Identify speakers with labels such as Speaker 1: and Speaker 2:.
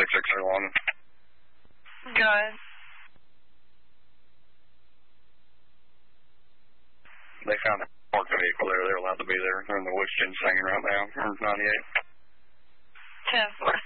Speaker 1: 6601.
Speaker 2: Go ahead.
Speaker 1: They found a parked vehicle there. They're allowed to be there. They're in the woods ginsenging right now. 98.
Speaker 2: 10-4.